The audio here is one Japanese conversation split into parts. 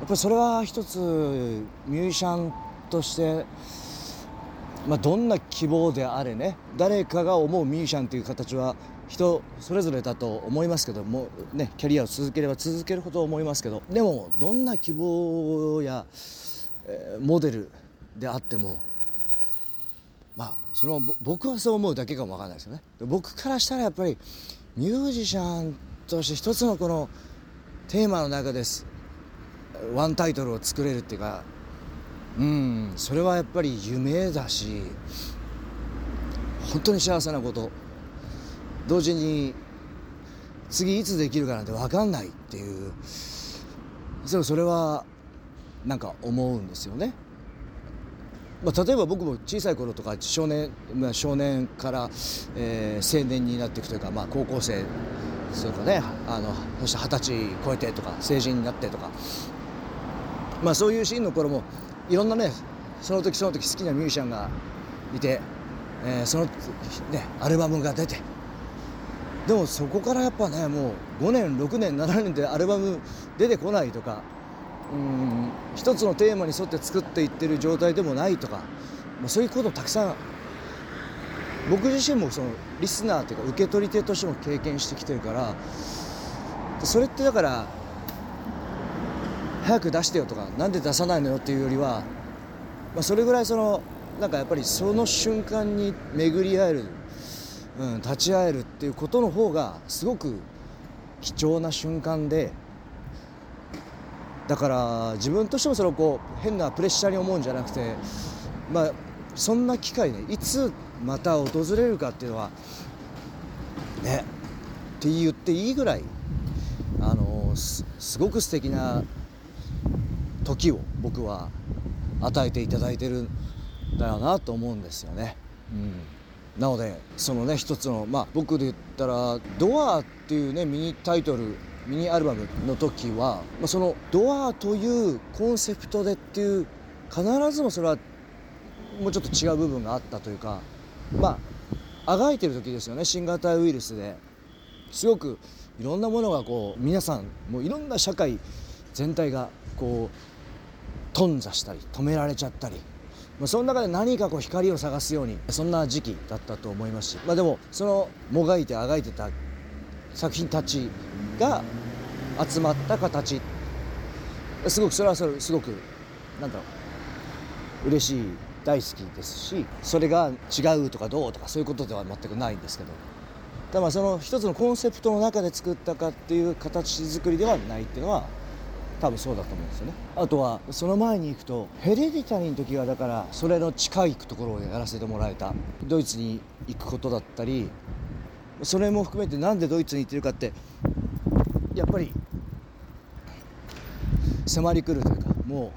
ぱりそれは一つミュージシャンとして、どんな希望であれね、誰かが思うミュージシャンという形は人それぞれだと思いますけどもね、キャリアを続ければ続けるほど思いますけど、でもどんな希望や、モデルであってもその僕はそう思うだけかもわかんないですよね。僕からしたらやっぱりミュージシャンとして一つのこのテーマの中ですワンタイトルを作れるっていうか、それはやっぱり夢だし、本当に幸せなこと。同時に次いつできるかなんて分かんないっていう、それはなんか思うんですよね。例えば僕も小さい頃とか少年から、青年になっていくというか、高校生そうかね、そして20歳超えてとか成人になってとか、そういうシーンの頃もいろんなね、その時好きなミュージシャンがいて、そのねアルバムが出て、でもそこからやっぱね、もう5年6年7年でアルバム出てこないとか、一つのテーマに沿って作っていってる状態でもないとか、そういうことたくさん僕自身もそのリスナーというか受け取り手としても経験してきてるから、それってだから早く出してよとかなんで出さないのよっていうよりは、それぐらいなんかやっぱりその瞬間に巡り合える、立ち会えるっていうことの方がすごく貴重な瞬間で、だから自分としてもそれをこう変なプレッシャーに思うんじゃなくて、そんな機会ね、いつまた訪れるかっていうのはねって言っていいぐらいすごく素敵な時を僕は与えていただいてるんだよなと思うんですよね。なのでそのね一つの僕で言ったら「ドア」っていうねミニアルバムの時は、そのドアというコンセプトでっていう、必ずもそれはもうちょっと違う部分があったというか、あがいてる時ですよね。新型ウイルスですごくいろんなものがこう皆さんもういろんな社会全体がこう頓挫したり止められちゃったり、その中で何かこう光を探すように、そんな時期だったと思いますし、でもそのもがいてあがいてた作品たちが集まった形、すごくそれはすごく嬉しい、大好きですし、それが違うとかどうとかそういうことでは全くないんですけど、ただその一つのコンセプトの中で作ったかっていう形作りではないっていうのは多分そうだと思うんですよね。あとはその前に行くとヘレディタリーの時はだからそれの近いところをやらせてもらえた、ドイツに行くことだったり、それも含めてなんでドイツに行ってるかって、やっぱり迫り来るというか、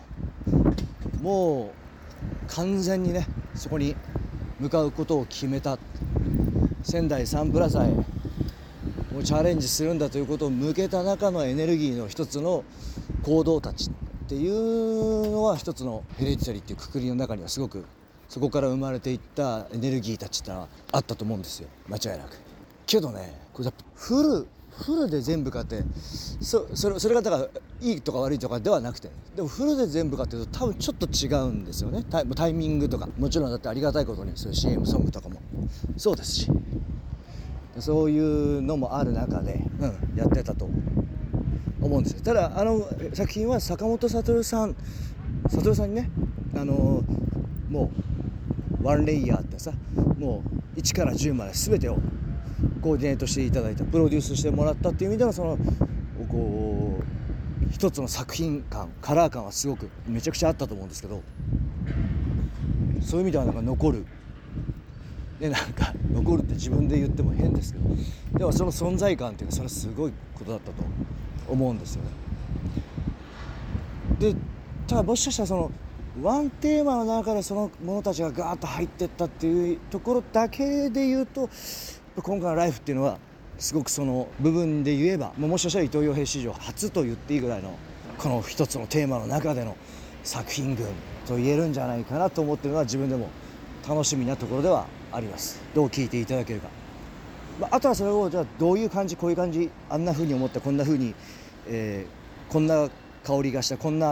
もう完全にねそこに向かうことを決めた、仙台サンプラザへもうチャレンジするんだということを向けた中のエネルギーの一つの行動たちっていうのは、一つのヘレディタリーっていう括りの中にはすごくそこから生まれていったエネルギーたちってのはあったと思うんですよ、間違いなく。けどね、これやっぱフルで全部かって、それがだからいいとか悪いとかではなくて、でもフルで全部かっていうと多分ちょっと違うんですよね。タイミングとかもちろんだってありがたいことにそういう CM ソングとかもそうですし、そういうのもある中で、やってたと思うんですよ。ただ作品は坂本悟さんにね、もうワンレイヤーってさ、もう1から10まで全てをコーディネートしていただいた、プロデュースしてもらったっていう意味では、そのこう一つの作品感、カラー感はすごくめちゃくちゃあったと思うんですけど、そういう意味では残るで、残るって自分で言っても変ですけど、でもその存在感っていうか、それすごいことだったと思うんですよね。でただもしかしたらそのワンテーマの中でその者たちがガーッと入っていったっていうところだけで言うと、今回のライフっていうのはすごくその部分で言えば、もしかしたら伊藤洋平史上初と言っていいぐらいのこの一つのテーマの中での作品群と言えるんじゃないかなと思っているのは、自分でも楽しみなところではあります。どう聞いていただけるか、あとはそれをじゃあどういう感じ、こういう感じ、あんな風に思った、こんな風に、こんな香りがした、こんな